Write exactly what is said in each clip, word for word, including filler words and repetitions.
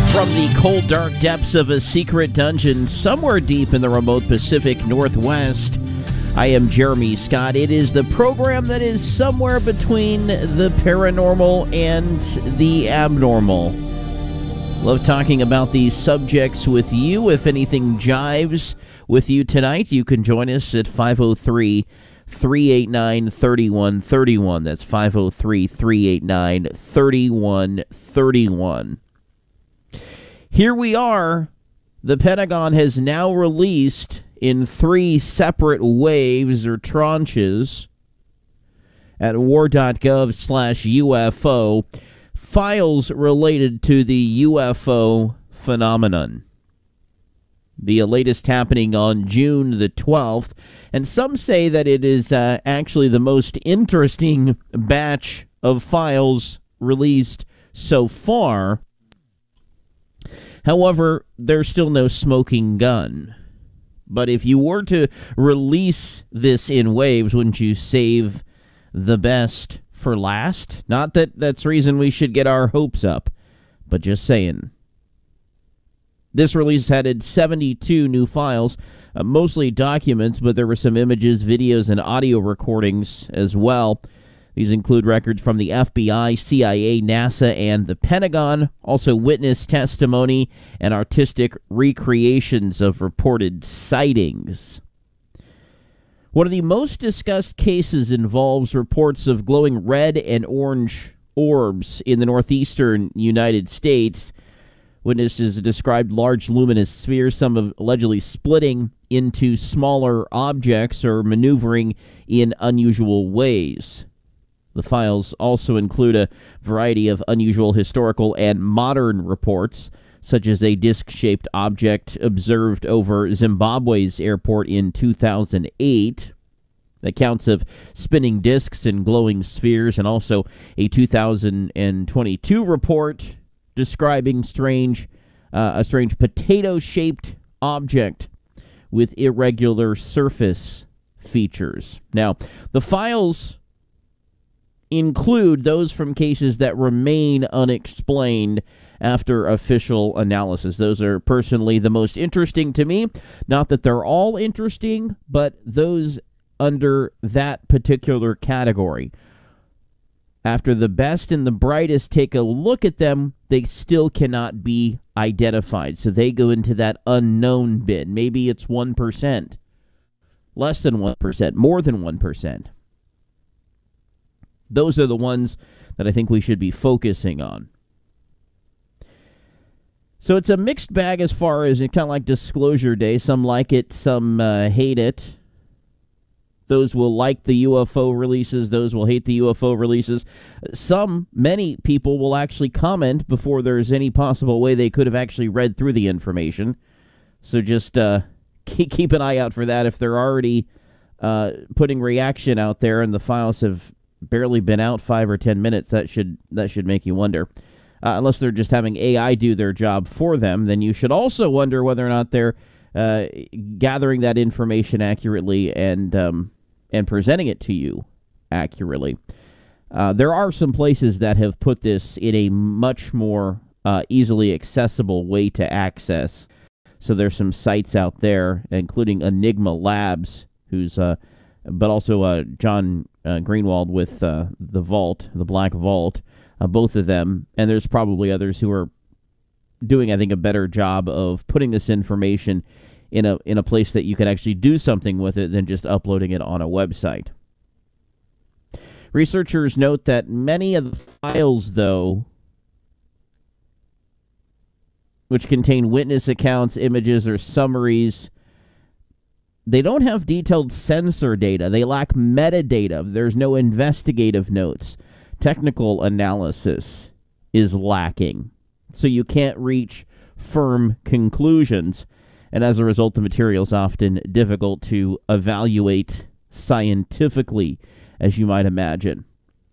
From the cold, dark depths of a secret dungeon somewhere deep in the remote Pacific Northwest, I am Jeremy Scott. It is the program that is somewhere between the paranormal and the abnormal. Love talking about these subjects with you. If anything jives with you tonight, you can join us at five oh three, three eight nine, three one three one. That's five oh three, three eight nine, three one three one. Here we are. The Pentagon has now released in three separate waves or tranches at war.gov slash UFO files related to the U F O phenomenon. The latest happening on June the twelfth, and some say that it is uh, actually the most interesting batch of files released so far. However, there's still no smoking gun. But if you were to release this in waves, wouldn't you save the best for last? Not that that's reason we should get our hopes up, but just saying. This release had seventy-two new files, uh, mostly documents, but there were some images, videos, and audio recordings as well. These include records from the F B I, C I A, NASA, and the Pentagon, also witness testimony and artistic recreations of reported sightings. One of the most discussed cases involves reports of glowing red and orange orbs in the northeastern United States. Witnesses described large luminous spheres, some of allegedly splitting into smaller objects or maneuvering in unusual ways. The files also include a variety of unusual historical and modern reports, such as a disc-shaped object observed over Zimbabwe's airport in two thousand eight, accounts of spinning discs and glowing spheres, and also a two thousand twenty-two report describing strange, uh, a strange potato-shaped object with irregular surface features. Now, the files include those from cases that remain unexplained after official analysis. Those are personally the most interesting to me. Not that they're all interesting, but those under that particular category. After the best and the brightest take a look at them, they still cannot be identified. So they go into that unknown bin. Maybe it's one percent. Less than one percent. More than one percent. Those are the ones that I think we should be focusing on. So it's a mixed bag as far as it kind of like Disclosure Day. Some like it, some uh, hate it. Those will like the U F O releases. Those will hate the U F O releases. Some, many people will actually comment before there's any possible way they could have actually read through the information. So just uh, keep, keep an eye out for that. If they're already uh, putting reaction out there and the files have barely been out five or ten minutes, that should that should make you wonder. Uh, unless they're just having A I do their job for them, then you should also wonder whether or not they're uh, gathering that information accurately and um, and presenting it to you accurately. Uh, there are some places that have put this in a much more uh, easily accessible way to access. So there's some sites out there, including Enigma Labs, who's uh, but also uh, John uh, Greenwald with uh, the Vault, the Black Vault, uh, both of them. And there's probably others who are doing, I think, a better job of putting this information in a in a place that you can actually do something with it than just uploading it on a website. Researchers note that many of the files, though, which contain witness accounts, images, or summaries, they don't have detailed sensor data. They lack metadata. There's no investigative notes. Technical analysis is lacking. So you can't reach firm conclusions. And as a result, the material is often difficult to evaluate scientifically, as you might imagine.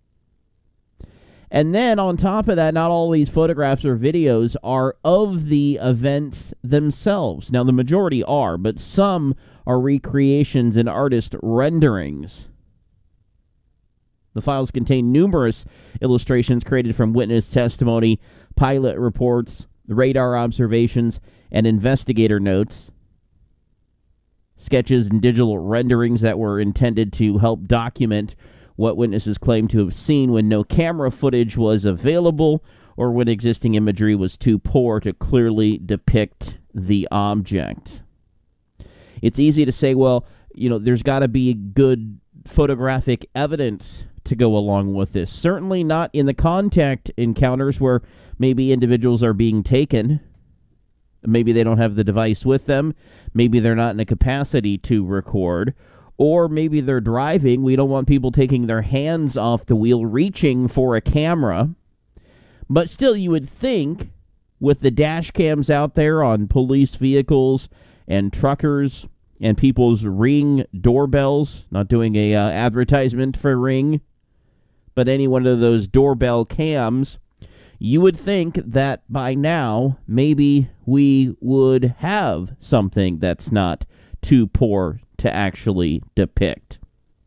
And then on top of that, not all these photographs or videos are of the events themselves. Now, the majority are, but some are recreations and artist renderings. The files contain numerous illustrations created from witness testimony, pilot reports, the radar observations and investigator notes, sketches and digital renderings that were intended to help document what witnesses claimed to have seen when no camera footage was available or when existing imagery was too poor to clearly depict the object. It's easy to say, well, you know, there's got to be good photographic evidence to go along with this. Certainly not in the contact encounters where maybe individuals are being taken. Maybe they don't have the device with them. Maybe they're not in a capacity to record. Or maybe they're driving. We don't want people taking their hands off the wheel, reaching for a camera. But still, you would think, with the dash cams out there on police vehicles and truckers and people's Ring doorbells, not doing a uh, advertisement for Ring, but any one of those doorbell cams, you would think that by now maybe we would have something that's not too poor to actually depict.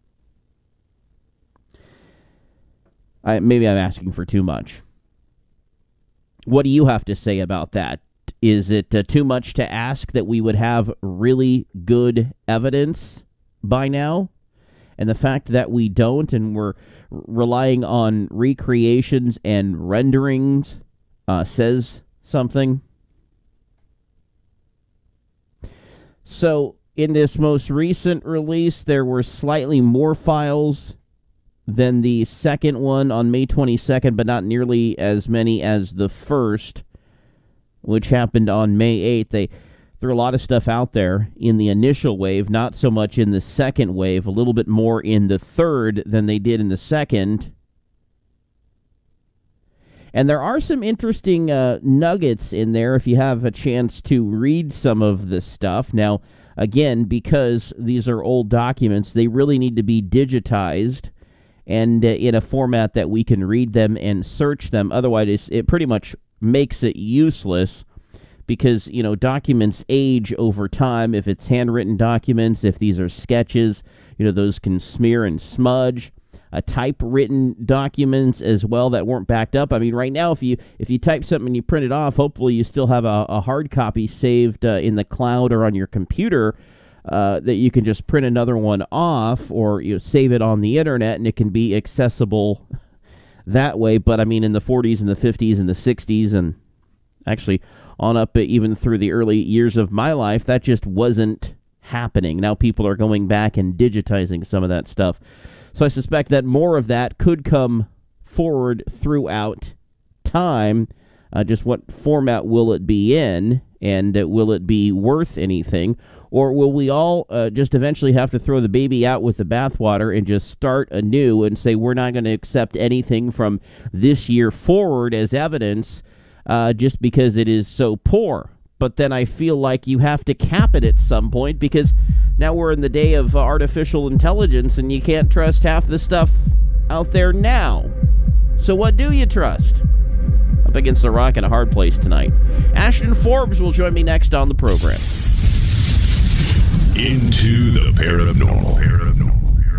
I, maybe I'm asking for too much. What do you have to say about that? Is it uh, too much to ask that we would have really good evidence by now? And the fact that we don't, and we're relying on recreations and renderings, uh, says something. So, in this most recent release, there were slightly more files than the second one on May twenty-second, but not nearly as many as the first, which happened on May eighth. They threw a lot of stuff out there in the initial wave, not so much in the second wave, a little bit more in the third than they did in the second. And there are some interesting uh, nuggets in there if you have a chance to read some of this stuff. Now, again, because these are old documents, they really need to be digitized and uh, in a format that we can read them and search them. Otherwise, it pretty much makes it useless because, you know, documents age over time. If it's handwritten documents, if these are sketches, you know, those can smear and smudge. Uh, typewritten documents as well that weren't backed up. I mean, right now, if you if you type something and you print it off, hopefully you still have a, a hard copy saved uh, in the cloud or on your computer uh, that you can just print another one off, or you know, save it on the internet and it can be accessible that way. But I mean, in the forties and the fifties and the sixties and actually on up even through the early years of my life, that just wasn't happening. Now people are going back and digitizing some of that stuff. So I suspect that more of that could come forward throughout time. Uh, just what format will it be in, and uh, will it be worth anything? Or will we all uh, just eventually have to throw the baby out with the bathwater and just start anew and say we're not going to accept anything from this year forward as evidence uh, just because it is so poor? But then I feel like you have to cap it at some point because now we're in the day of artificial intelligence and you can't trust half the stuff out there now. So what do you trust? Up against the rock in a hard place tonight. Ashton Forbes will join me next on the program. Into the paranormal. paranormal.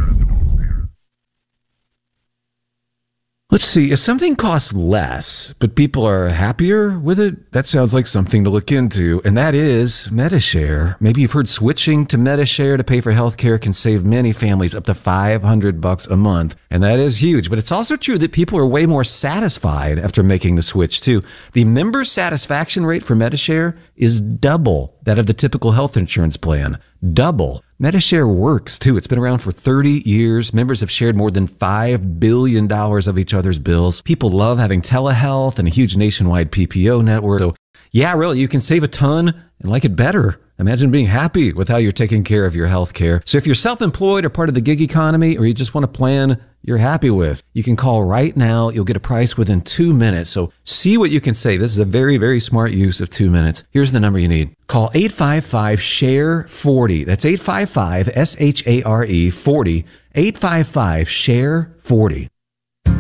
Let's see, if something costs less, but people are happier with it, that sounds like something to look into, and that is Medi-Share. Maybe you've heard switching to Medi-Share to pay for healthcare can save many families up to five hundred bucks a month, and that is huge. But it's also true that people are way more satisfied after making the switch, too. The member satisfaction rate for Medi-Share is double that of the typical health insurance plan. Double. Medi-Share works, too. It's been around for thirty years. Members have shared more than five billion dollars of each other's bills. People love having telehealth and a huge nationwide P P O network. So, yeah, really, you can save a ton and like it better. Imagine being happy with how you're taking care of your health care. So if you're self-employed or part of the gig economy, or you just want a plan you're happy with, you can call right now. You'll get a price within two minutes. So see what you can save. This is a very, very smart use of two minutes. Here's the number you need. Call eight five five, S H A R E, forty. That's eight five five, S H A R E, forty. eight five five, S H A R E, forty.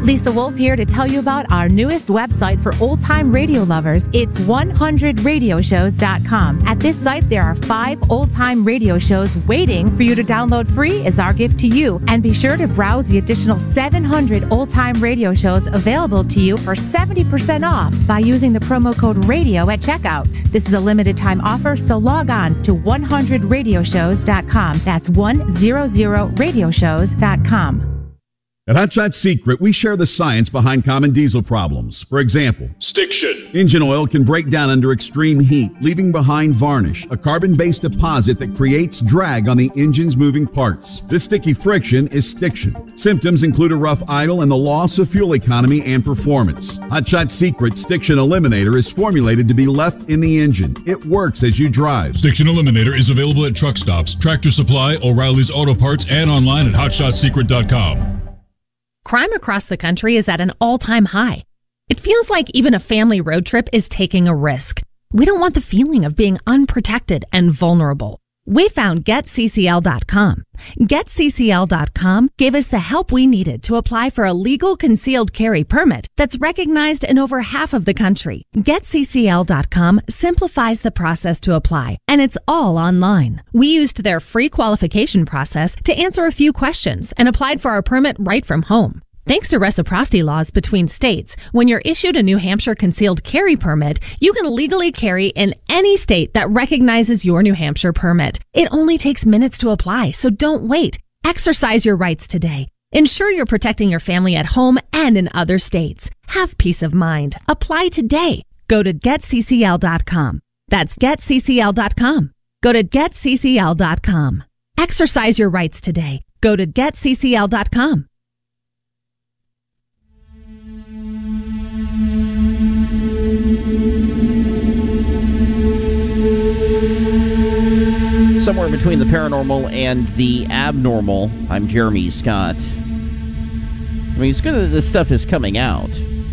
Lisa Wolf here to tell you about our newest website for old-time radio lovers. It's one hundred radio shows dot com. At this site, there are five old-time radio shows waiting for you to download free as our gift to you. And be sure to browse the additional seven hundred old-time radio shows available to you for seventy percent off by using the promo code RADIO at checkout. This is a limited time offer, so log on to one hundred radio shows dot com. That's one hundred radio shows dot com. At Hot Shot Secret, we share the science behind common diesel problems. For example, stiction. Engine oil can break down under extreme heat, leaving behind varnish, a carbon-based deposit that creates drag on the engine's moving parts. This sticky friction is stiction. Symptoms include a rough idle and the loss of fuel economy and performance. Hot Shot Secret Stiction Eliminator is formulated to be left in the engine. It works as you drive. Stiction Eliminator is available at truck stops, Tractor Supply, O'Reilly's Auto Parts, and online at hot shot secret dot com. Crime across the country is at an all-time high. It feels like even a family road trip is taking a risk. We don't want the feeling of being unprotected and vulnerable. We found get C C L dot com. get C C L dot com gave us the help we needed to apply for a legal concealed carry permit that's recognized in over half of the country. get C C L dot com simplifies the process to apply, and it's all online. We used their free qualification process to answer a few questions and applied for our permit right from home. Thanks to reciprocity laws between states, when you're issued a New Hampshire concealed carry permit, you can legally carry in any state that recognizes your New Hampshire permit. It only takes minutes to apply, so don't wait. Exercise your rights today. Ensure you're protecting your family at home and in other states. Have peace of mind. Apply today. Go to get C C L dot com. That's get C C L dot com. Go to get C C L dot com. Exercise your rights today. Go to get C C L dot com. Somewhere between the paranormal and the abnormal, I'm Jeremy Scott. I mean, it's good that this stuff is coming out.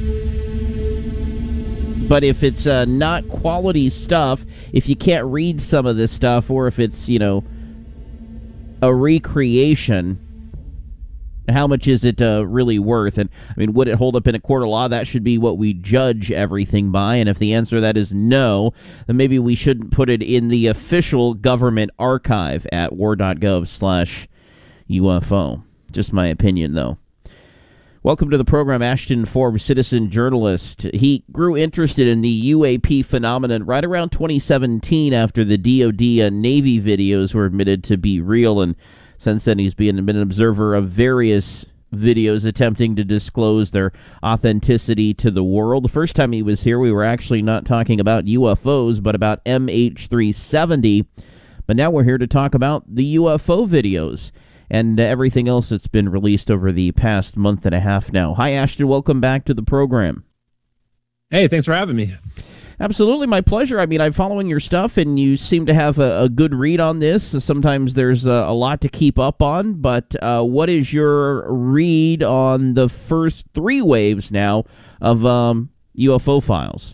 But if it's uh, not quality stuff, if you can't read some of this stuff, or if it's, you know, a recreation, how much is it uh, really worth? And, I mean, would it hold up in a court of law? That should be what we judge everything by. And if the answer to that is no, then maybe we shouldn't put it in the official government archive at war.gov slash UFO. Just my opinion, though. Welcome to the program, Ashton Forbes, citizen journalist. He grew interested in the U A P phenomenon right around twenty seventeen after the D O D uh, Navy videos were admitted to be real, and since then, he's been, been an observer of various videos attempting to disclose their authenticity to the world. The first time he was here, we were actually not talking about U F Os, but about M H three seventy. But now we're here to talk about the U F O videos and uh, everything else that's been released over the past month and a half now. Hi, Ashton. Welcome back to the program. Hey, thanks for having me. Absolutely, my pleasure. I mean, I'm following your stuff, and you seem to have a, a good read on this. Sometimes there's a, a lot to keep up on, but uh, what is your read on the first three waves now of um, U F O files?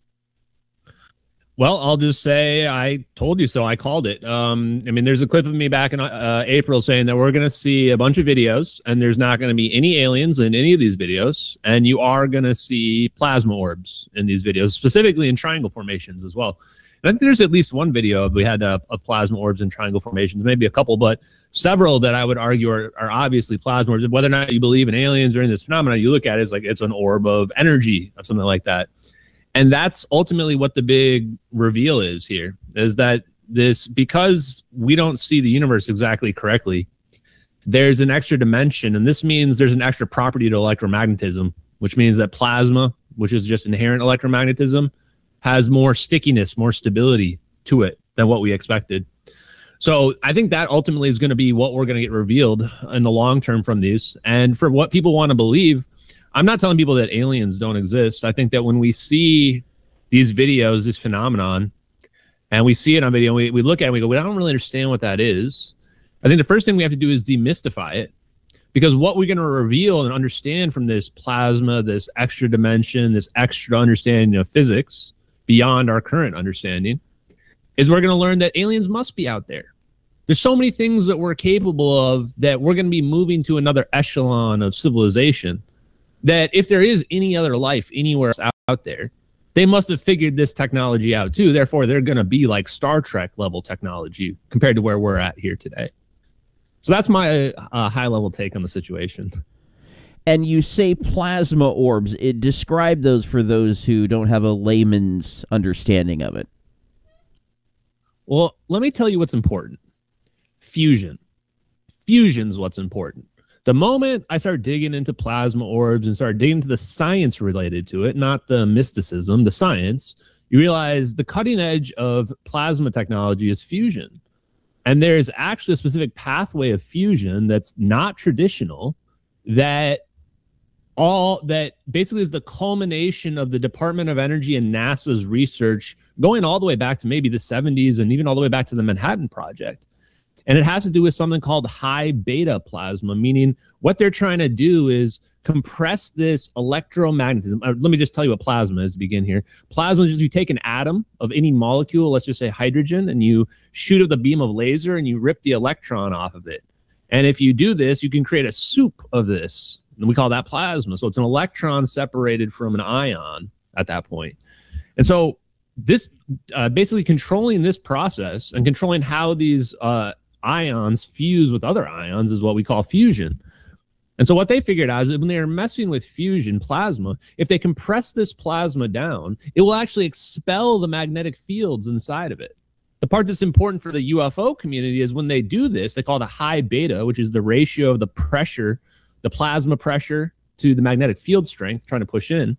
Well, I'll just say I told you so. I called it. Um, I mean, there's a clip of me back in uh, April saying that we're going to see a bunch of videos, and there's not going to be any aliens in any of these videos, and you are going to see plasma orbs in these videos, specifically in triangle formations as well. And I think there's at least one video we had uh, of plasma orbs in triangle formations, maybe a couple, but several that I would argue are, are obviously plasma orbs. Whether or not you believe in aliens or in this phenomenon, you look at it as like it's an orb of energy of something like that. And that's ultimately what the big reveal is here, is that this, because we don't see the universe exactly correctly, there's an extra dimension. And this means there's an extra property to electromagnetism, which means that plasma, which is just inherent electromagnetism, has more stickiness, more stability to it than what we expected. So I think that ultimately is going to be what we're going to get revealed in the long term from these. And for what people want to believe, I'm not telling people that aliens don't exist. I think that when we see these videos, this phenomenon, and we see it on video, and we, we look at it and we go, well, I don't really understand what that is. I think the first thing we have to do is demystify it, because what we're going to reveal and understand from this plasma, this extra dimension, this extra understanding of physics beyond our current understanding, is we're going to learn that aliens must be out there. There's so many things that we're capable of that we're going to be moving to another echelon of civilization. that if there is any other life anywhere else out, out there, they must have figured this technology out too. Therefore, they're going to be like Star Trek level technology compared to where we're at here today. So that's my uh, high level take on the situation. And you say plasma orbs. It describe those for those who don't have a layman's understanding of it. Well, let me tell you what's important. Fusion. Fusion's what's important. The moment I start digging into plasma orbs and start digging into the science related to it, not the mysticism, the science, you realize the cutting edge of plasma technology is fusion. And there's actually a specific pathway of fusion that's not traditional, that all that basically is the culmination of the Department of Energy and NASA's research going all the way back to maybe the seventies and even all the way back to the Manhattan Project. And it has to do with something called high beta plasma, meaning what they're trying to do is compress this electromagnetism. Uh, let me just tell you what plasma is to begin here. Plasma is just you take an atom of any molecule, let's just say hydrogen, and you shoot it with a beam of laser and you rip the electron off of it. And if you do this, you can create a soup of this. And we call that plasma. So it's an electron separated from an ion at that point. And so this uh, basically controlling this process and controlling how these uh, ions fuse with other ions is what we call fusion. And so what they figured out is that when they are messing with fusion plasma, if they compress this plasma down, it will actually expel the magnetic fields inside of it. The part that's important for the U F O community is when they do this, they call it a high beta, which is the ratio of the pressure, the plasma pressure to the magnetic field strength, trying to push in,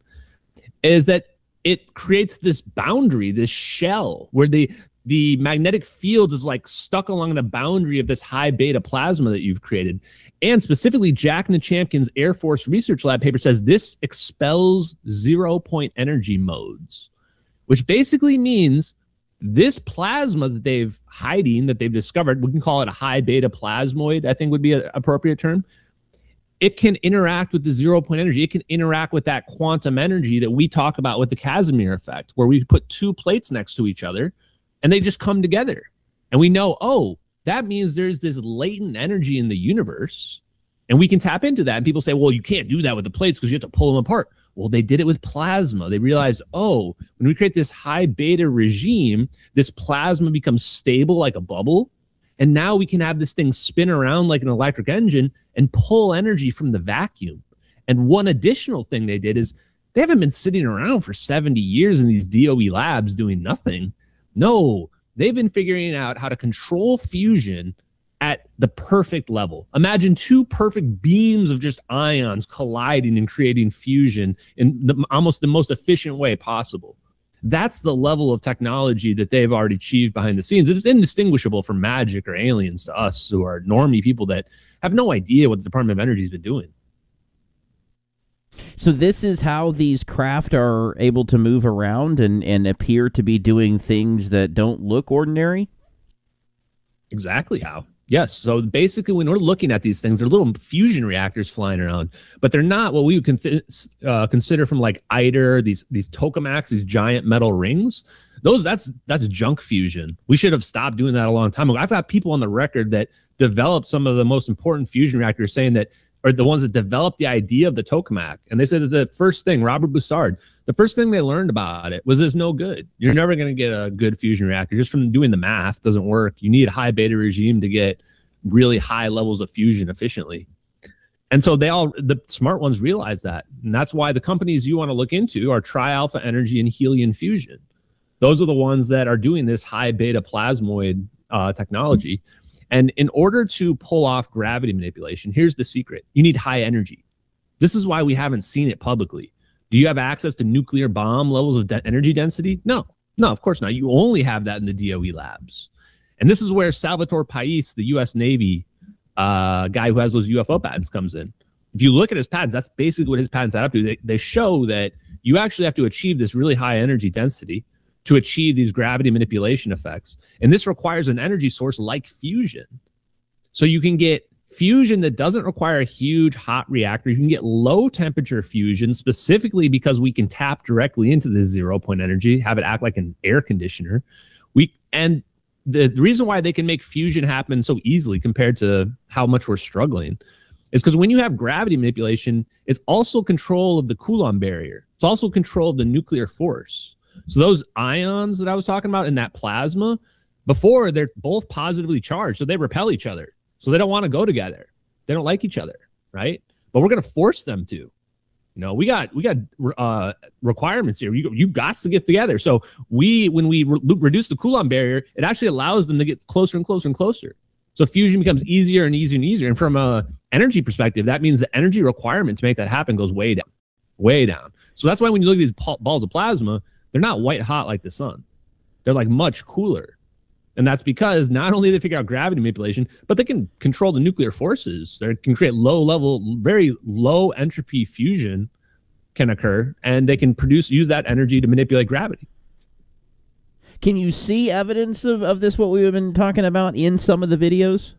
is that it creates this boundary, this shell, where the the magnetic field is like stuck along the boundary of this high beta plasma that you've created. And specifically, Jack Nachampkin's Air Force Research Lab paper says this expels zero-point energy modes, which basically means this plasma that they've hiding, that they've discovered, we can call it a high beta plasmoid, I think would be an appropriate term. It can interact with the zero-point energy. It can interact with that quantum energy that we talk about with the Casimir effect, where we put two plates next to each other and they just come together. And we know, oh, that means there's this latent energy in the universe, and we can tap into that. And people say, well, you can't do that with the plates because you have to pull them apart. Well, they did it with plasma. They realized, oh, when we create this high beta regime, this plasma becomes stable like a bubble. And now we can have this thing spin around like an electric engine and pull energy from the vacuum. And one additional thing they did is they haven't been sitting around for seventy years in these D O E labs doing nothing. No, they've been figuring out how to control fusion at the perfect level. Imagine two perfect beams of just ions colliding and creating fusion in the, almost the most efficient way possible. That's the level of technology that they've already achieved behind the scenes. It's indistinguishable from magic or aliens to us who are normie people that have no idea what the Department of Energy has been doing. So this is how these craft are able to move around and, and appear to be doing things that don't look ordinary? Exactly how. Yes. So basically, when we're looking at these things, they're little fusion reactors flying around, but they're not what we would con- uh, consider from like ITER, these these tokamaks, these giant metal rings. Those that's that's junk fusion. We should have stopped doing that a long time ago. I've got people on the record that developed some of the most important fusion reactors saying that, or the ones that developed the idea of the tokamak. And they said that the first thing, Robert Bussard, the first thing they learned about it was it's no good. You're never going to get a good fusion reactor just from doing the math. Doesn't work. You need a high beta regime to get really high levels of fusion efficiently. And so they all, the smart ones realize that. And that's why the companies you want to look into are Tri-Alpha Energy and Helion Fusion. Those are the ones that are doing this high beta plasmoid uh, technology. And in order to pull off gravity manipulation, here's the secret. You need high energy. This is why we haven't seen it publicly. Do you have access to nuclear bomb levels of de- energy density? No. No, of course not. You only have that in the D O E labs. And this is where Salvatore Pais, the U S Navy uh, guy who has those U F O patents, comes in. If you look at his patents, that's basically what his patents add up to. They, they show that you actually have to achieve this really high energy density to achieve these gravity manipulation effects. And this requires an energy source like fusion. So you can get fusion that doesn't require a huge hot reactor. You can get low temperature fusion specifically because we can tap directly into the zero point energy, have it act like an air conditioner. We and the, the reason why they can make fusion happen so easily compared to how much we're struggling is because when you have gravity manipulation, it's also control of the Coulomb barrier. It's also control of the nuclear force. So those ions that I was talking about in that plasma, before they're both positively charged, so they repel each other. So they don't want to go together. They don't like each other, right? But we're going to force them to. You know, we got we got uh, requirements here. You you got to get together. So we when we re- reduce the Coulomb barrier, it actually allows them to get closer and closer and closer. So fusion becomes easier and easier and easier. And from a energy perspective, that means the energy requirement to make that happen goes way down, way down. So that's why when you look at these p- balls of plasma, they're not white hot like the sun. They're like much cooler. And that's because not only do they figure out gravity manipulation, but they can control the nuclear forces. They can create low level, very low entropy fusion can occur, and they can produce, use that energy to manipulate gravity. Can you see evidence of, of this, what we've been talking about, in some of the videos?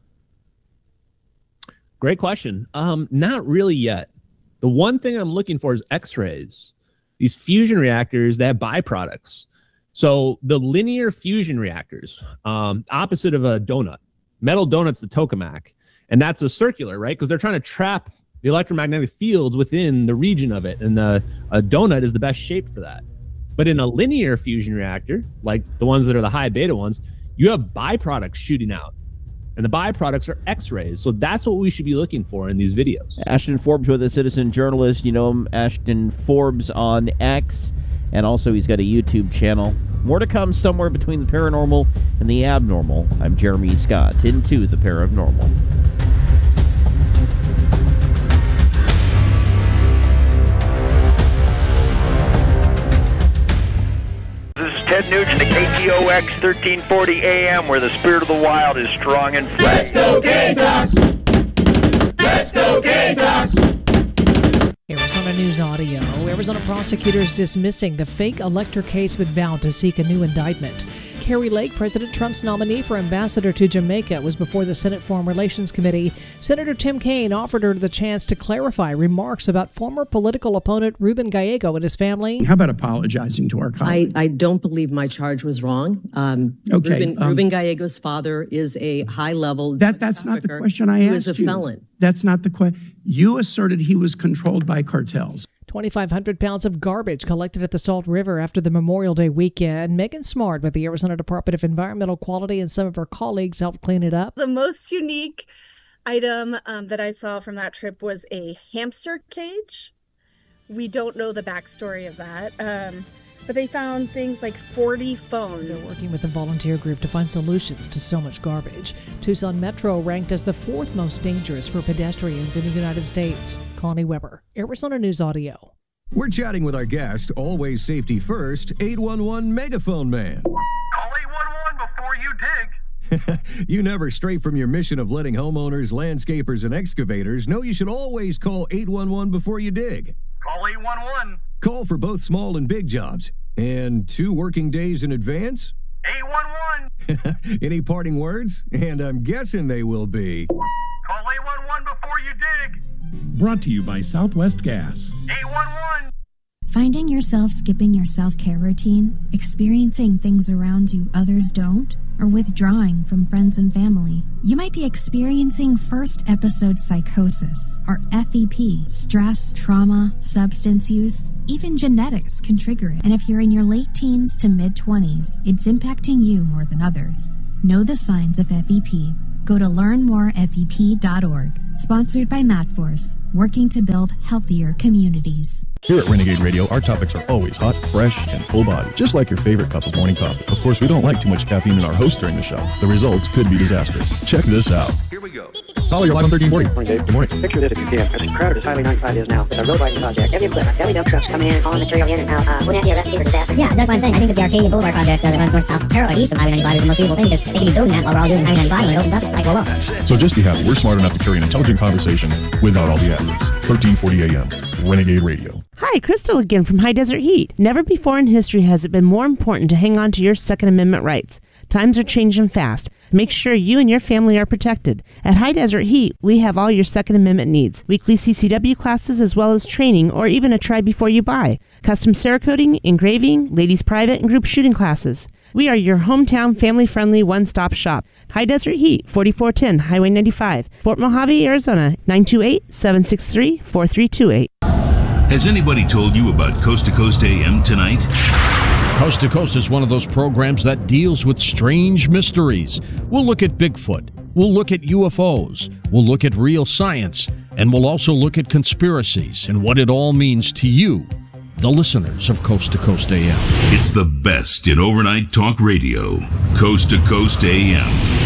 Great question. Um, not really yet. The one thing I'm looking for is X-rays. These fusion reactors, they have byproducts. So the linear fusion reactors, um, opposite of a donut, metal donut's the tokamak, and that's a circular, right? Because they're trying to trap the electromagnetic fields within the region of it, and the, a donut is the best shape for that. But in a linear fusion reactor, like the ones that are the high beta ones, you have byproducts shooting out, and the byproducts are X-rays. So that's what we should be looking for in these videos. Ashton Forbes with a citizen journalist. You know him, Ashton Forbes on X. And also, he's got a YouTube channel. More to come somewhere between the paranormal and the abnormal. I'm Jeremy Scott, into the paranormal. This is Ted Nugent at K T O X thirteen forty A M, where the spirit of the wild is strong and fresh. Let's go Gamecocks! Let's go Gamecocks! Arizona News Audio. Arizona prosecutors dismissing the fake elector case with vow to seek a new indictment. Carrie Lake, President Trump's nominee for ambassador to Jamaica, was before the Senate Foreign Relations Committee. Senator Tim Kaine offered her the chance to clarify remarks about former political opponent Ruben Gallego and his family. How about apologizing to our colleagues? I, I don't believe my charge was wrong. Um, okay, Ruben, um, Ruben Gallego's father is a high-level that That's not the question I asked you. Who is a felon. That's not the question. You asserted he was controlled by cartels. twenty-five hundred pounds of garbage collected at the Salt River after the Memorial Day weekend. Megan Smart with the Arizona Department of Environmental Quality and some of her colleagues helped clean it up. The most unique item um, that I saw from that trip was a hamster cage. We don't know the backstory of that, um, but they found things like forty phones. They're working with a volunteer group to find solutions to so much garbage. Tucson Metro ranked as the fourth most dangerous for pedestrians in the United States. Connie Weber, Arizona News Audio. We're chatting with our guest, always safety first, eight one one Megaphone Man. Call eight one one before you dig. You never stray from your mission of letting homeowners, landscapers, and excavators know you should always call eight one one before you dig. Call eight one one. Call for both small and big jobs. And two working days in advance? eight one one. Any parting words? And I'm guessing they will be. Call eight one one before you dig. Brought to you by Southwest Gas. eight one one. Finding yourself skipping your self-care routine, experiencing things around you others don't, or withdrawing from friends and family. You might be experiencing first episode psychosis, or F E P. Stress, trauma, substance use, even genetics can trigger it. And if you're in your late teens to mid-twenties, it's impacting you more than others. Know the signs of F E P. Go to learn more F E P dot org. Sponsored by MatForce, working to build healthier communities. Here at Renegade Radio, our topics are always hot, fresh, and full body, just like your favorite cup of morning coffee. Of course, we don't like too much caffeine in our host during the show. The results could be disastrous. Check this out. Here we go. Caller, you're live on thirteen forty. Morning, Dave. Good morning. Picture this if you can. As crowded as Highway ninety-five is now, it's a road widening project. Heavy equipment, heavy dump trucks coming in, hauling material in and out. Uh, wouldn't that be a recipe for disaster? Yeah, that's what I'm saying. I think that the Arcadia Boulevard project uh, that runs north, south, parallel east of Highway ninety-five is the most beautiful thing, because they can be building that while we're all doing Highway ninety-five. When it opens up, it's like, well, look. So just be happy. We're smart enough to carry an intelligent conversation without all the additives. thirteen forty A M. Renegade Radio. Hi, Crystal again from High Desert Heat. Never before in history has it been more important to hang on to your Second Amendment rights. Times are changing fast. Make sure you and your family are protected. At High Desert Heat, we have all your Second Amendment needs. Weekly C C W classes as well as training or even a try before you buy. Custom Cerakoting, engraving, ladies private and group shooting classes. We are your hometown family-friendly one-stop shop. High Desert Heat, forty-four ten Highway ninety-five, Fort Mojave, Arizona, nine two eight, seven six three, four three two eight. Has anybody told you about Coast to Coast A M tonight? Coast to Coast is one of those programs that deals with strange mysteries. We'll look at Bigfoot. We'll look at U F Os. We'll look at real science. And we'll also look at conspiracies and what it all means to you, the listeners of Coast to Coast A M. It's the best in overnight talk radio. Coast to Coast A M.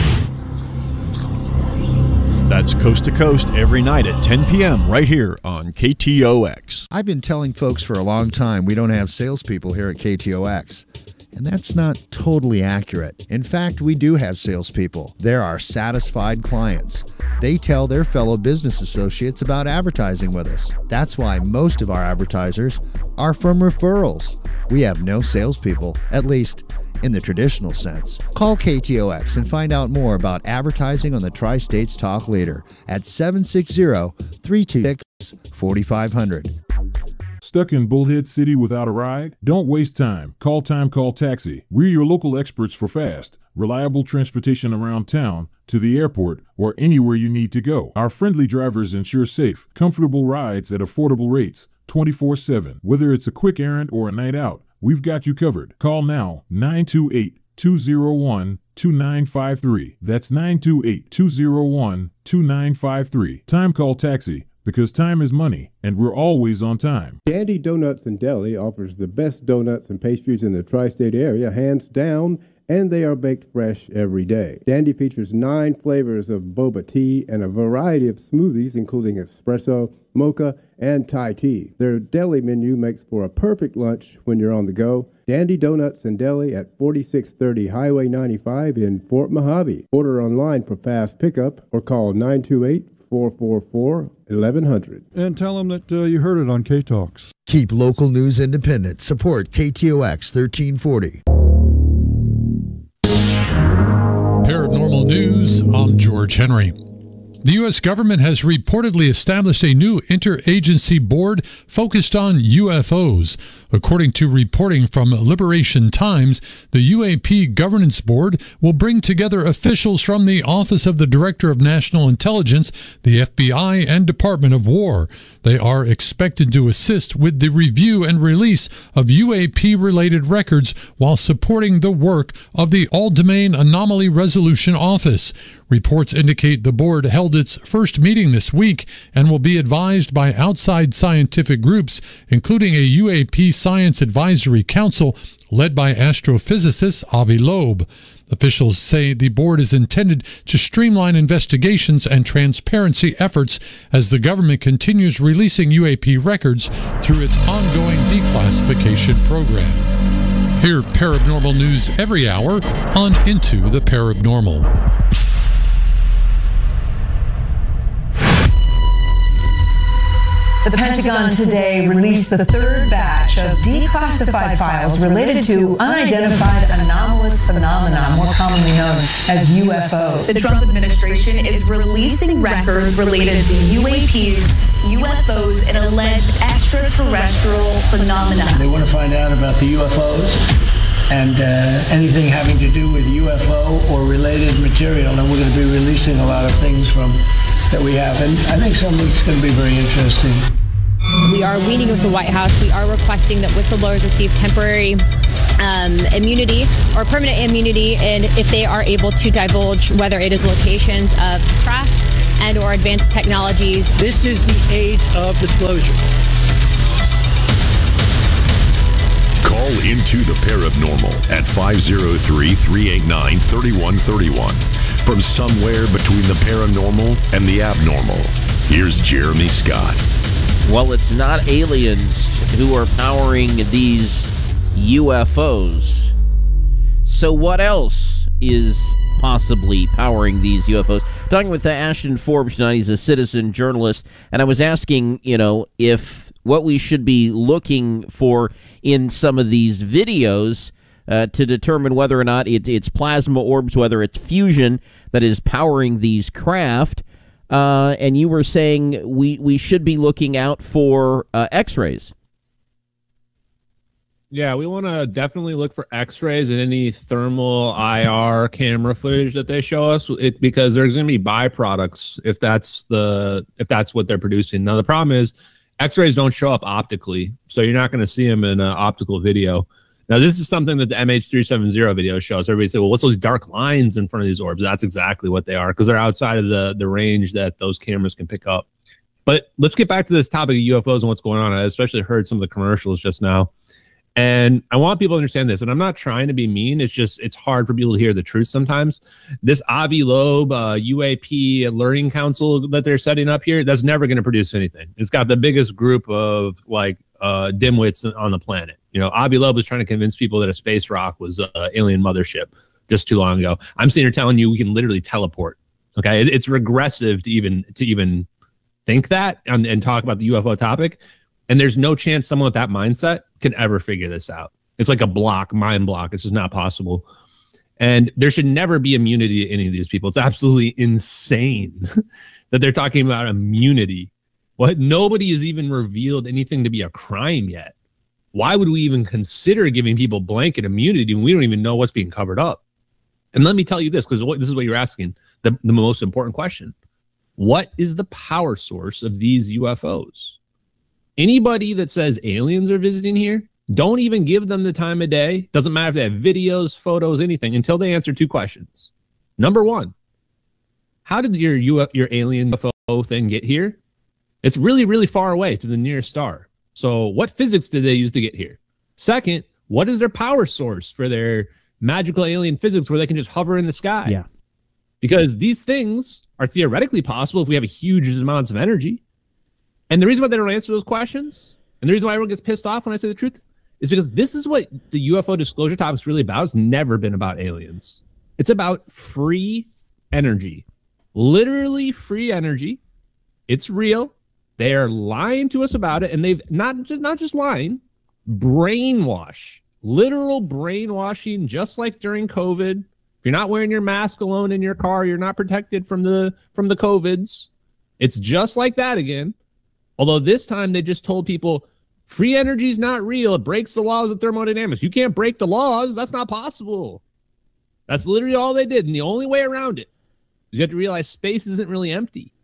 That's Coast to Coast every night at ten p.m. right here on K T O X. I've been telling folks for a long time we don't have salespeople here at K T O X. And that's not totally accurate. In fact, we do have salespeople. They're our satisfied clients. They tell their fellow business associates about advertising with us. That's why most of our advertisers are from referrals. We have no salespeople, at least in the traditional sense. Call K T O X and find out more about advertising on the Tri-States Talk Leader at seven six zero, three two six, four five zero zero. Stuck in Bullhead City without a ride? Don't waste time. Call Time Call Taxi. We're your local experts for fast, reliable transportation around town, to the airport, or anywhere you need to go. Our friendly drivers ensure safe, comfortable rides at affordable rates, twenty-four seven. Whether it's a quick errand or a night out, we've got you covered. Call now, nine two eight, two zero one, two nine five three. That's nine two eight, two zero one, two nine five three. Time Call Taxi, because time is money, and we're always on time. Dandy Donuts and Deli offers the best donuts and pastries in the tri-state area, hands down, and they are baked fresh every day. Dandy features nine flavors of boba tea and a variety of smoothies, including espresso, mocha, and Thai tea. Their deli menu makes for a perfect lunch when you're on the go. Dandy Donuts and Deli at forty-six thirty Highway ninety-five in Fort Mojave. Order online for fast pickup or call nine two eight, four four four, eleven hundred. And tell them that uh, you heard it on K-Talks. Keep local news independent. Support K T O X thirteen forty. Paranormal News, I'm George Henry. The U S government has reportedly established a new interagency board focused on U F Os. According to reporting from Liberation Times, the U A P Governance Board will bring together officials from the Office of the Director of National Intelligence, the F B I, and Department of War. They are expected to assist with the review and release of U A P-related records while supporting the work of the All-Domain Anomaly Resolution Office. Reports indicate the board held its first meeting this week and will be advised by outside scientific groups, including a U A P Science Advisory Council led by astrophysicist Avi Loeb. Officials say the board is intended to streamline investigations and transparency efforts as the government continues releasing U A P records through its ongoing declassification program. Hear paranormal news every hour on Into the Paranormal. The Pentagon today released the third batch of declassified files related to unidentified anomalous phenomena, more commonly known as U F Os. The Trump administration is releasing records related to U A Ps, U F Os, and alleged extraterrestrial phenomena. They want to find out about the U F Os and uh, anything having to do with U F O or related material, and we're going to be releasing a lot of things from that we have, and I think some of it's going to be very interesting. We are meeting with the White House. We are requesting that whistleblowers receive temporary um, immunity or permanent immunity, and if they are able to divulge whether it is locations of craft and or advanced technologies. This is the age of disclosure. Call Into the Paranormal at five oh three, three eight nine, three one three one. From somewhere between the paranormal and the abnormal, here's Jeremy Scott. Well, it's not aliens who are powering these U F Os. So what else is possibly powering these U F Os? Talking with Ashton Forbes tonight. He's a citizen journalist, and I was asking, you know, if what we should be looking for in some of these videos uh, to determine whether or not it, it's plasma orbs, whether it's fusion that is powering these craft. Uh, and you were saying we, we should be looking out for uh, X-rays. Yeah, we want to definitely look for X-rays and any thermal I R camera footage that they show us, it, because there's going to be byproducts if that's the if that's what they're producing. Now the problem is X-rays don't show up optically, so you're not going to see them in an optical video. Now this is something that the M H three seventy video shows. Everybody say, "Well, what's those dark lines in front of these orbs?" That's exactly what they are, because they're outside of the the range that those cameras can pick up. But let's get back to this topic of U F Os and what's going on. I especially heard some of the commercials just now. And I want people to understand this, and I'm not trying to be mean. It's just, it's hard for people to hear the truth sometimes. This Avi Loeb uh, U A P Learning Council that they're setting up here, that's never going to produce anything. It's got the biggest group of like uh, dimwits on the planet. You know, Avi Loeb was trying to convince people that a space rock was an alien mothership just too long ago. I'm sitting here telling you we can literally teleport. Okay, it, it's regressive to even to even think that and, and talk about the U F O topic. And there's no chance someone with that mindset can ever figure this out. It's like a block, mind block. It's just not possible. And there should never be immunity to any of these people. It's absolutely insane that they're talking about immunity. What? Nobody has even revealed anything to be a crime yet. Why would we even consider giving people blanket immunity when we don't even know what's being covered up? And let me tell you this, because this is what you're asking, the, the most important question. What is the power source of these U F Os? Anybody that says aliens are visiting here, don't even give them the time of day. Doesn't matter if they have videos, photos, anything, until they answer two questions. Number one, how did your U F, your alien U F O thing get here? It's really, really far away to the nearest star. So what physics did they use to get here? Second, what is their power source for their magical alien physics where they can just hover in the sky? Yeah. Because these things are theoretically possible if we have a huge amounts of energy. And the reason why they don't answer those questions, and the reason why everyone gets pissed off when I say the truth, is because this is what the U F O disclosure topic is really about. It's never been about aliens. It's about free energy. Literally free energy. It's real. They are lying to us about it, and they've not just, not just lying, brainwash. Literal brainwashing, just like during COVID. If you're not wearing your mask alone in your car, you're not protected from the from the COVIDs. It's just like that again. Although this time they just told people free energy is not real. It breaks the laws of thermodynamics. You can't break the laws. That's not possible. That's literally all they did. And the only way around it is you have to realize space isn't really empty.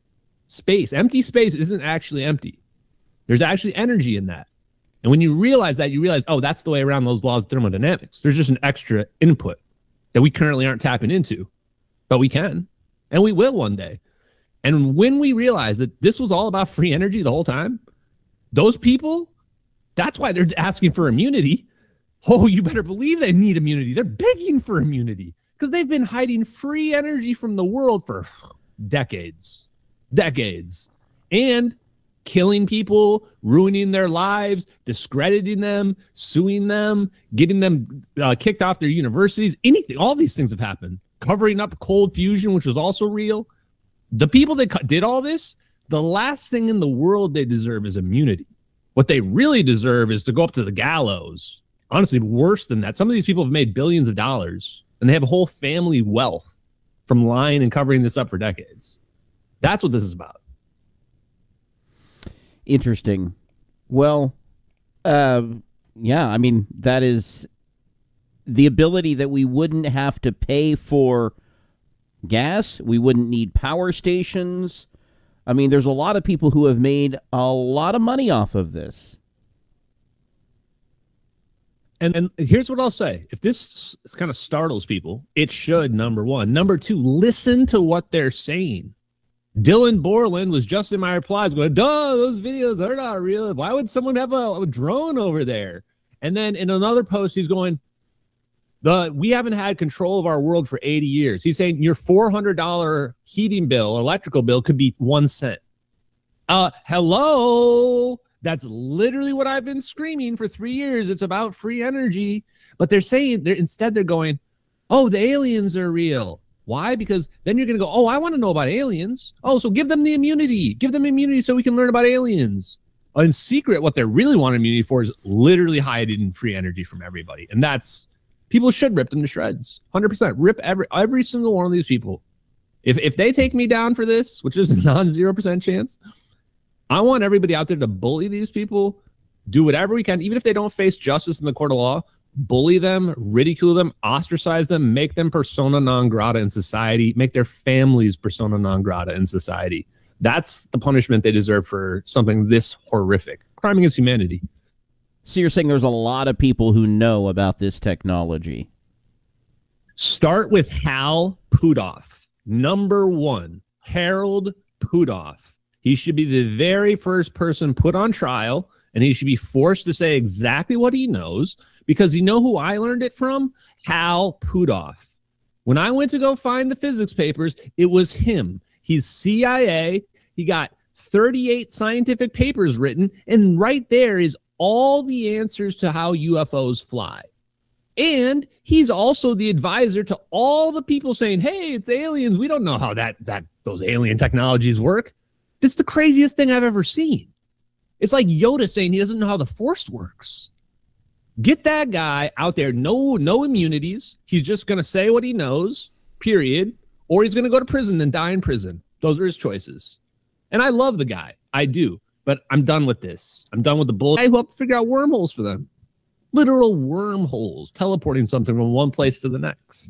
Space, empty space isn't actually empty. There's actually energy in that. And when you realize that, you realize, oh, that's the way around those laws of thermodynamics. There's just an extra input that we currently aren't tapping into, but we can, and we will one day. And when we realize that this was all about free energy the whole time, those people, that's why they're asking for immunity. Oh, you better believe they need immunity. They're begging for immunity because they've been hiding free energy from the world for decades, decades, and killing people, ruining their lives, discrediting them, suing them, getting them uh, kicked off their universities, anything. All these things have happened. Covering up cold fusion, which was also real. The people that did all this, the last thing in the world they deserve is immunity. What they really deserve is to go up to the gallows. Honestly, worse than that. Some of these people have made billions of dollars, and they have a whole family wealth from lying and covering this up for decades. That's what this is about. Interesting. Well, uh, yeah, I mean, that is the ability that we wouldn't have to pay for gas. We wouldn't need power stations. I mean, there's a lot of people who have made a lot of money off of this. And, and here's what I'll say. If this kind of startles people, it should, number one. Number two, listen to what they're saying. Dylan Borland was just in my replies going, duh, those videos are not real. Why would someone have a, a drone over there? And then in another post, he's going, The we haven't had control of our world for eighty years. He's saying your four hundred dollars heating bill, electrical bill, could be one cent. Uh, hello? That's literally what I've been screaming for three years. It's about free energy. But they're saying, they're instead they're going, oh, the aliens are real. Why? Because then you're going to go, oh, I want to know about aliens. Oh, so give them the immunity. Give them immunity so we can learn about aliens. In secret, what they really want immunity for is literally hiding free energy from everybody. And that's people should rip them to shreds. one hundred percent. Rip every every single one of these people. If if they take me down for this, which is a non-zero percent chance, I want everybody out there to bully these people, do whatever we can, even if they don't face justice in the court of law, bully them, ridicule them, ostracize them, make them persona non grata in society, make their families persona non grata in society. That's the punishment they deserve for something this horrific. Crime against humanity. So you're saying there's a lot of people who know about this technology. Start with Hal Puthoff. Number one, Harold Puthoff. He should be the very first person put on trial, and he should be forced to say exactly what he knows, because you know who I learned it from? Hal Puthoff. When I went to go find the physics papers, it was him. He's C I A. He got thirty-eight scientific papers written, and right there is all the answers to how U F Os fly. And he's also the advisor to all the people saying, hey, it's aliens. We don't know how that that those alien technologies work. It's the craziest thing I've ever seen. It's like Yoda saying he doesn't know how the Force works. Get that guy out there. No, no immunities. He's just going to say what he knows, period. Or he's going to go to prison and die in prison. Those are his choices. And I love the guy. I do. But I'm done with this. I'm done with the bull. I hope to figure out wormholes for them. Literal wormholes, teleporting something from one place to the next.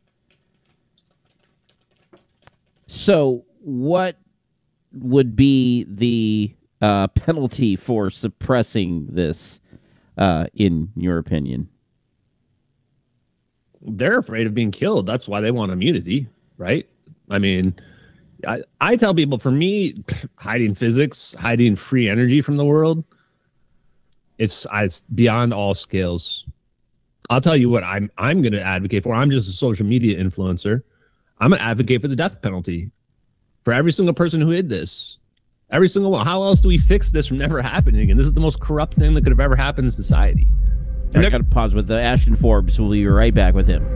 So what would be the uh, penalty for suppressing this, uh, in your opinion? They're afraid of being killed. That's why they want immunity, right? I mean, I, I tell people, for me, hiding physics, hiding free energy from the world, it's, it's beyond all scales. I'll tell you what I'm I'm going to advocate for. I'm just a social media influencer. I'm going to advocate for the death penalty for every single person who did this. Every single one. How else do we fix this from never happening again? This is the most corrupt thing that could have ever happened in society. And I got to pause with the Ashton Forbes. We'll be right back with him.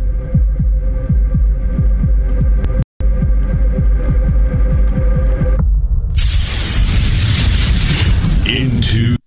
Into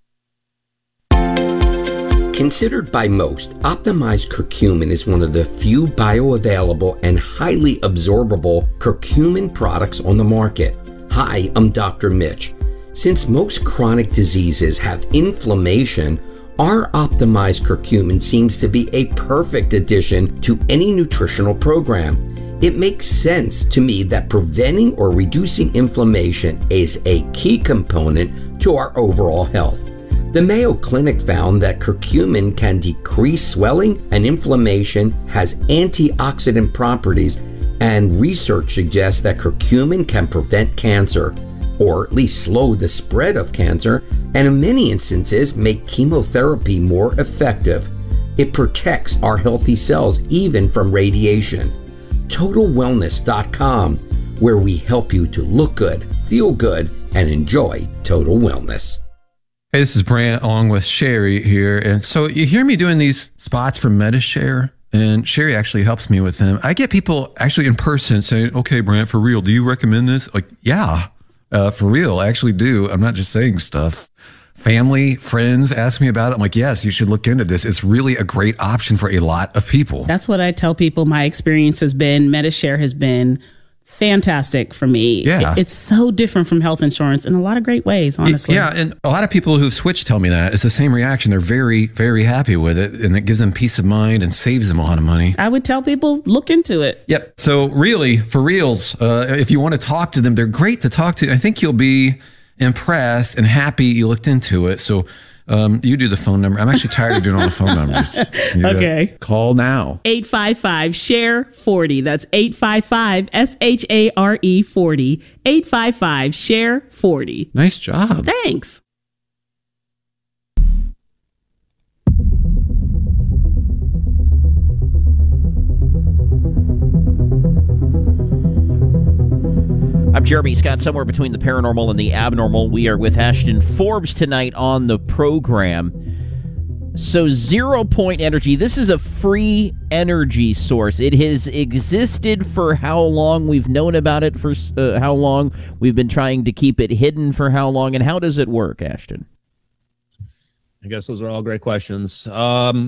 Considered by most, optimized curcumin is one of the few bioavailable and highly absorbable curcumin products on the market. Hi, I'm Doctor Mitch. Since most chronic diseases have inflammation, our optimized curcumin seems to be a perfect addition to any nutritional program. It makes sense to me that preventing or reducing inflammation is a key component to our overall health. The Mayo Clinic found that curcumin can decrease swelling and inflammation, has antioxidant properties, and research suggests that curcumin can prevent cancer, or at least slow the spread of cancer, and in many instances make chemotherapy more effective. It protects our healthy cells even from radiation. Total Wellness dot com, where we help you to look good, feel good, and enjoy total wellness. Hey, this is Brant along with Sherry here. And so you hear me doing these spots for MediShare, and Sherry actually helps me with them. I get people actually in person saying, okay, Brant, for real, do you recommend this? Like, yeah, uh, for real, I actually do. I'm not just saying stuff. Family, friends ask me about it. I'm like, yes, you should look into this. It's really a great option for a lot of people. That's what I tell people my experience has been. MediShare has been fantastic for me. Yeah. It's so different from health insurance in a lot of great ways, honestly. Yeah, and a lot of people who've switched tell me that. It's the same reaction. They're very, very happy with it, and it gives them peace of mind and saves them a lot of money. I would tell people, look into it. Yep. So really, for reals, uh, if you want to talk to them, they're great to talk to. I think you'll be impressed and happy you looked into it. So um, you do the phone number. I'm actually tired of doing all the phone numbers. You Okay. Call now. eight five five, S H A R E forty. That's eight five five, S H A R E forty. eight five five, S H A R E forty. Nice job. Thanks. I'm Jeremy Scott, somewhere between the paranormal and the abnormal. We are with Ashton Forbes tonight on the program. So Zero Point Energy, this is a free energy source. It has existed for how long? We've known about it for uh, how long? We've been trying to keep it hidden for how long? And how does it work, Ashton? I guess those are all great questions. Um,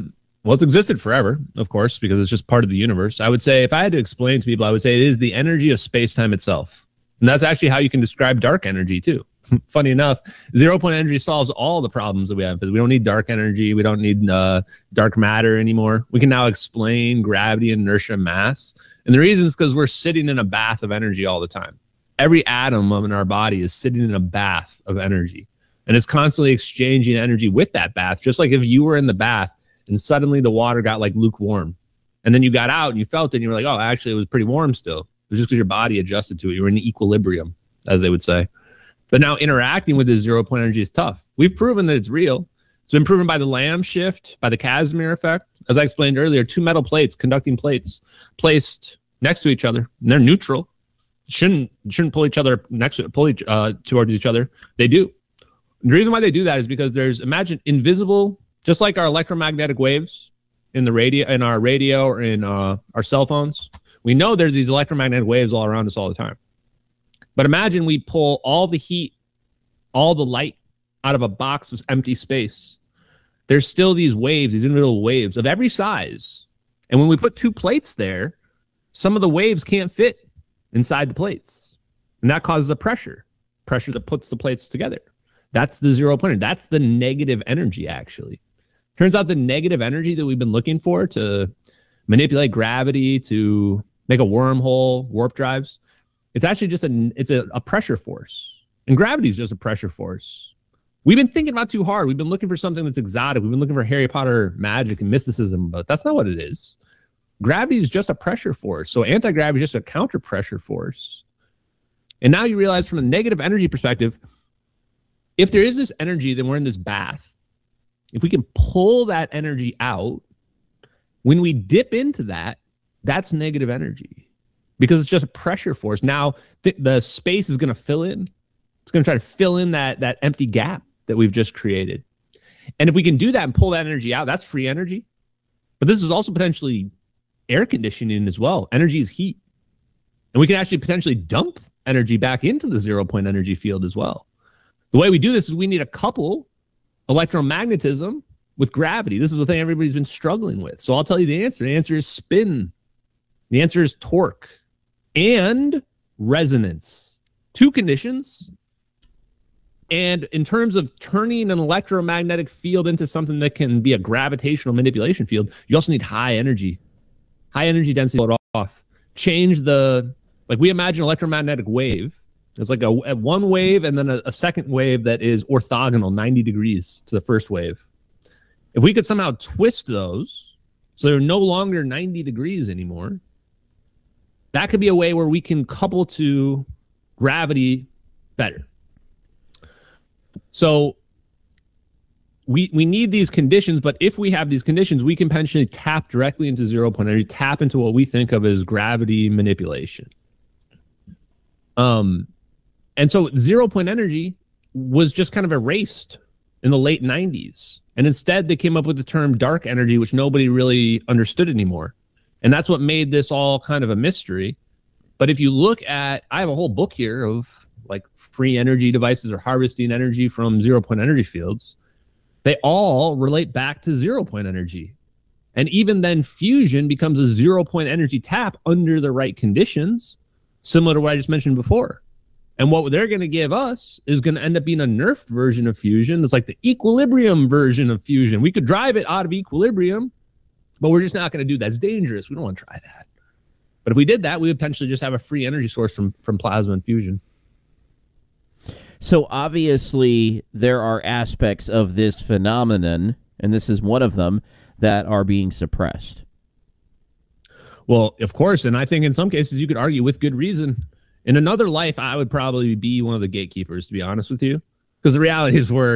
Well, it's existed forever, of course, because it's just part of the universe. I would say, if I had to explain to people, I would say it is the energy of space-time itself. And that's actually how you can describe dark energy, too. Funny enough, zero-point energy solves all the problems that we have, because we don't need dark energy. We don't need uh, dark matter anymore. We can now explain gravity, inertia, mass. And the reason is because we're sitting in a bath of energy all the time. Every atom in our body is sitting in a bath of energy. And it's constantly exchanging energy with that bath, just like if you were in the bath and suddenly the water got like lukewarm. And then you got out and you felt it and you were like, oh, actually, it was pretty warm still. It was just because your body adjusted to it. You were in equilibrium, as they would say. But now interacting with this zero-point energy is tough. We've proven that it's real. It's been proven by the Lamb shift, by the Casimir effect. As I explained earlier, two metal plates, conducting plates, placed next to each other, and they're neutral. Shouldn't shouldn't pull each other next to pull each, uh, towards each other. They do. And the reason why they do that is because there's, imagine, invisible, just like our electromagnetic waves in the radio, in our radio or in uh, our cell phones. We know there's these electromagnetic waves all around us all the time. But imagine we pull all the heat, all the light out of a box of empty space. There's still these waves, these individual waves of every size. And when we put two plates there, some of the waves can't fit inside the plates. And that causes a pressure, pressure that puts the plates together. That's the zero point. That's the negative energy, actually. Turns out the negative energy that we've been looking for to manipulate gravity, to make a wormhole, warp drives, it's actually just a, it's a, a pressure force. And gravity is just a pressure force. We've been thinking about too hard. We've been looking for something that's exotic. We've been looking for Harry Potter magic and mysticism, but that's not what it is. Gravity is just a pressure force. So anti-gravity is just a counter pressure force. And now you realize from a negative energy perspective, if there is this energy, then we're in this bath. If we can pull that energy out, when we dip into that, that's negative energy because it's just a pressure force. Now th- the space is going to fill in. It's going to try to fill in that, that empty gap that we've just created. And if we can do that and pull that energy out, that's free energy. But this is also potentially air conditioning as well. Energy is heat. And we can actually potentially dump energy back into the zero-point energy field as well. The way we do this is we need to couple electromagnetism with gravity. This is the thing everybody's been struggling with. So I'll tell you the answer. The answer is spin. The answer is torque and resonance. Two conditions. And in terms of turning an electromagnetic field into something that can be a gravitational manipulation field, you also need high energy. High energy density off. Change the, like we imagine electromagnetic wave. It's like a, a one wave and then a, a second wave that is orthogonal, ninety degrees to the first wave. If we could somehow twist those so they're no longer ninety degrees anymore, that could be a way where we can couple to gravity better. So we we need these conditions, but if we have these conditions, we can potentially tap directly into zero-point energy, tap into what we think of as gravity manipulation. Um, and so zero-point energy was just kind of erased in the late nineties. And instead, they came up with the term dark energy, which nobody really understood anymore. And that's what made this all kind of a mystery. But if you look at, I have a whole book here of like free energy devices or harvesting energy from zero-point energy fields. They all relate back to zero-point energy. And even then, fusion becomes a zero-point energy tap under the right conditions, similar to what I just mentioned before. And what they're going to give us is going to end up being a nerfed version of fusion. It's like the equilibrium version of fusion. We could drive it out of equilibrium, but we're just not going to do that. It's dangerous. We don't want to try that. But if we did that, we would potentially just have a free energy source from, from plasma and fusion. So obviously there are aspects of this phenomenon, and this is one of them, that are being suppressed. Well, of course, and I think in some cases you could argue with good reason. In another life, I would probably be one of the gatekeepers, to be honest with you, because the reality is we're